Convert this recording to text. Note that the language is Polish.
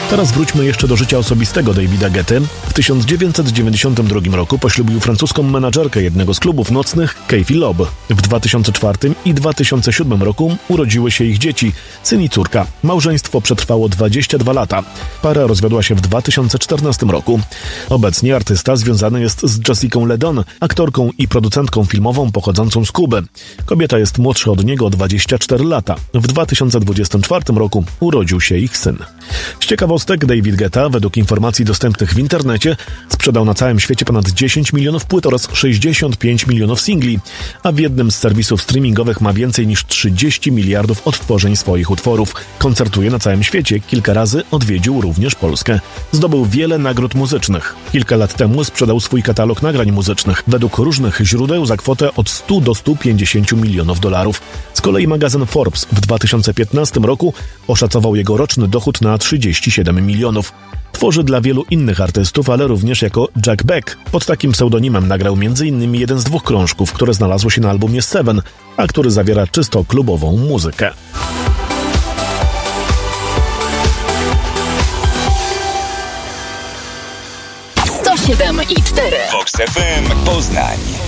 Teraz wróćmy jeszcze do życia osobistego Davida Guetty. W 1992 roku poślubił francuską menadżerkę jednego z klubów nocnych, Kayfie Loeb. W 2004 i 2007 roku urodziły się ich dzieci, syn i córka. Małżeństwo przetrwało 22 lata. Para rozwiodła się w 2014 roku. Obecnie artysta związany jest z Jessicą LeDon, aktorką i producentką filmową pochodzącą z Kuby. Kobieta jest młodsza od niego o 24 lata. W 2024 roku urodził się ich syn. Z ciekawostek David Guetta, według informacji dostępnych w internecie, sprzedał na całym świecie ponad 10 milionów płyt oraz 65 milionów singli, a w jednym z serwisów streamingowych ma więcej niż 30 miliardów odtworzeń swoich utworów. Koncertuje na całym świecie, kilka razy odwiedził również Polskę. Zdobył wiele nagród muzycznych. Kilka lat temu sprzedał swój katalog nagrań muzycznych, według różnych źródeł za kwotę od 100 do 150 milionów dolarów. Z kolei magazyn Forbes w 2015 roku oszacował jego roczny dochód na 37 milionów. Tworzy dla wielu innych artystów, ale również jako Jack Beck. Pod takim pseudonimem nagrał m.in. jeden z 2 krążków, które znalazło się na albumie Seven, a który zawiera czysto klubową muzykę. 107,4 Vox FM Poznań.